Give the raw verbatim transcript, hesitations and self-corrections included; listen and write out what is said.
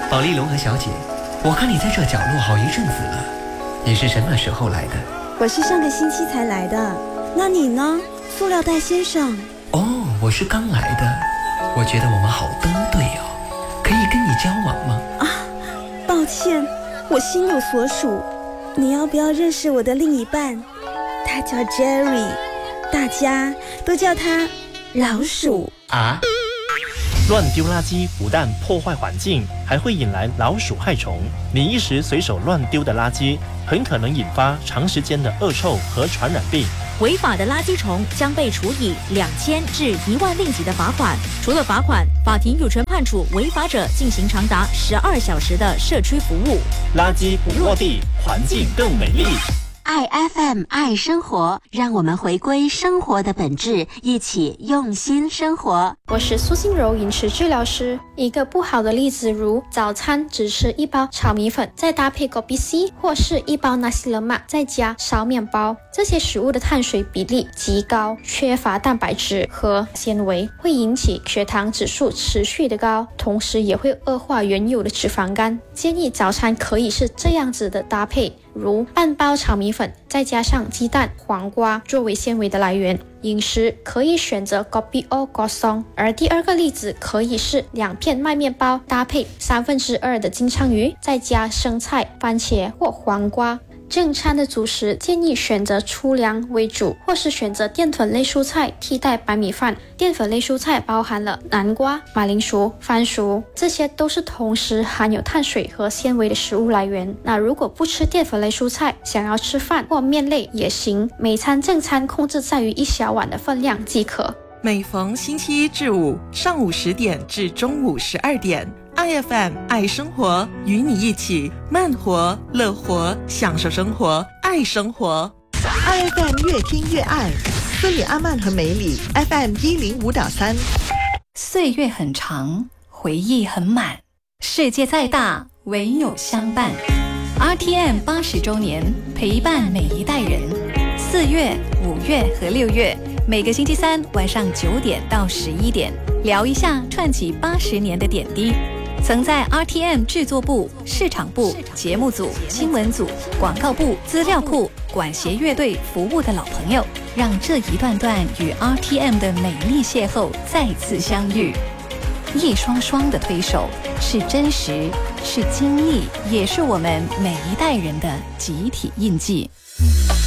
保利龙和小姐，我看你在这角落好一阵子了，你是什么时候来的？ 我是上个星期才来的。那你呢，塑料袋先生？ 哦，我是刚来的。我觉得我们好登对哦，可以跟你交往吗？ 啊，抱歉，我心有所属。你要不要认识我的另一半？他叫 Jerry， 大家都叫他老鼠啊。 乱丢垃圾不但破坏环境，还会引来老鼠害虫。你一时随手乱丢的垃圾，很可能引发长时间的恶臭和传染病。 违法的垃圾虫将被处以两千至一万令吉的罚款。除了罚款，法庭有权判处违法者进行长达十二小时的社区服务。 垃圾不落地，环境更美丽。 爱 F M 爱生活，让我们回归生活的本质，一起用心生活。 我是苏心柔饮食治疗师。一个不好的例子如早餐只吃一包炒米粉，再搭配 kopi C 或是一包 nasi lemak 再加烧面包，这些食物的碳水比例极高，缺乏蛋白质和纤维，会引起血糖指数持续的高，同时也会恶化原有的脂肪肝。建议早餐可以是这样子的搭配，如半包炒米粉再加上鸡蛋、黄瓜作为纤维的来源。饮食可以选择 kopi o kosong， 而第二个例子可以是两片麦面包搭配三分之二的金枪鱼，再加生菜、番茄或黄瓜。正餐的主食建议选择粗粮为主，或是选择淀粉类蔬菜替代白米饭。淀粉类蔬菜包含了南瓜、马铃薯、番薯，这些都是同时含有碳水和纤维的食物来源。那如果不吃淀粉类蔬菜，想要吃饭或面类也行，每餐正餐控制在于一小碗的分量即可。 每逢星期一至五上午十点至中午十二点，I F M 爱生活，与你一起慢活、乐活，享受生活，爱生活。 I F M 越听越爱，斯里阿曼和梅里 F M 一零五点三。 岁月很长，回忆很满，世界再大，唯有相伴。R T M 八十周年，陪伴每一代人。四月、五月和六月，每个星期三晚上九点到十一点，聊一下串起八十年的点滴。曾在 R T M 制作部、市场部、节目组、新闻组、广告部、资料库、管弦乐队服务的老朋友，让这一段段与 R T M 的美丽邂逅再次相遇。一双双的推手，是真实，是经历，也是我们每一代人的集体印记。